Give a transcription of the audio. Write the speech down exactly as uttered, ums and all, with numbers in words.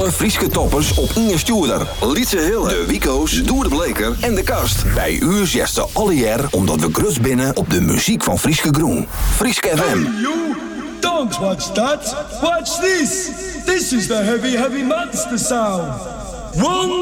Alle Frieske toppers op Inge Stoerder, Lietse Hille, de Wico's, Doer de Bleker en de Kast. Bij u zesten alle jaar omdat we grus binnen op de muziek van Frieske Groen. Frieske F M. Hey you, don't watch that. Watch this. This is the heavy, heavy monster sound. One